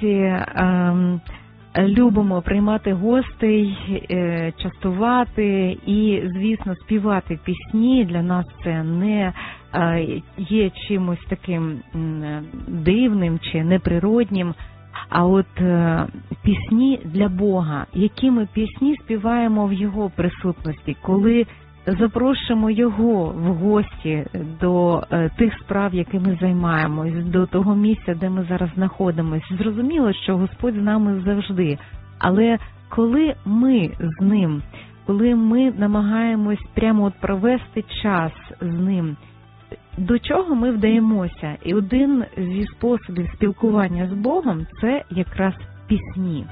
гості, любимо приймати гостей, частувати і, звісно, співати пісні. Для нас це не є чимось таким дивним чи неприроднім, а от пісні для Бога. Які ми пісні співаємо в Його присутності, коли запрошуємо Його в гості до тих справ, якими займаємось, до того місця, де ми зараз знаходимося. Зрозуміло, що Господь з нами завжди. Але коли ми з Ним, коли ми намагаємось прямо от провести час з Ним, до чого ми вдаємося? І один зі способів спілкування з Богом – це якраз пісні.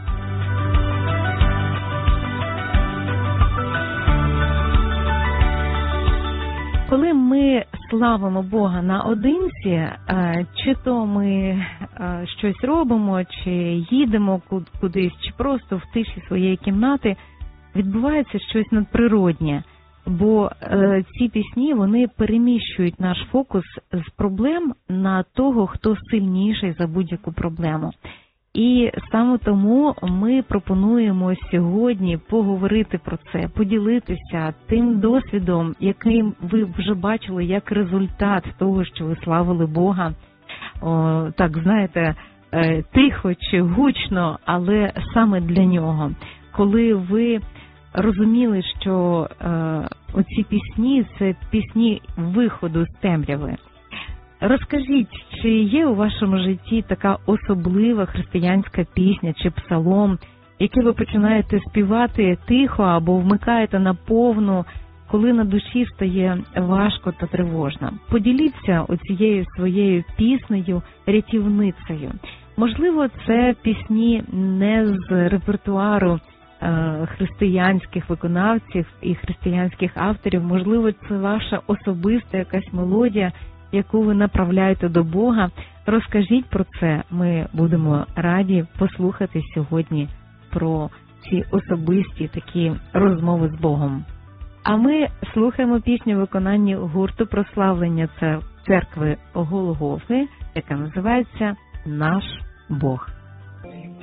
Коли ми славимо Бога наодинці, чи то ми щось робимо, чи їдемо кудись, чи просто в тиші своєї кімнати, відбувається щось надприроднє. Бо ці пісні, вони переміщують наш фокус з проблем на того, хто сильніший за будь-яку проблему. І саме тому ми пропонуємо сьогодні поговорити про це, поділитися тим досвідом, яким ви вже бачили як результат того, що ви славили Бога. Так, знаєте, тихо чи гучно, але саме для Нього. Коли ви розуміли, що оці пісні – це пісні виходу з темряви. Розкажіть, чи є у вашому житті така особлива християнська пісня чи псалом, який ви починаєте співати тихо або вмикаєте на повну, коли на душі стає важко та тривожно? Поділіться оцією своєю піснею, рятівницею. Можливо, це пісні не з репертуару християнських виконавців і християнських авторів, можливо, це ваша особиста якась мелодія, яку ви направляєте до Бога. Розкажіть про це, ми будемо раді послухати сьогодні про ці особисті такі розмови з Богом. А ми слухаємо пісню в виконанні гурту прославлення церкви Голгофи, яка називається «Наш Бог».